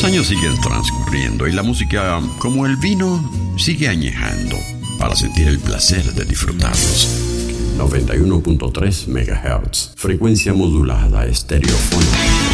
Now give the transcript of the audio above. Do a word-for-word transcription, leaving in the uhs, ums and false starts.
Los años siguen transcurriendo y la música, como el vino, sigue añejando para sentir el placer de disfrutarlos. noventa y uno punto tres megahertz, frecuencia modulada estereofónica.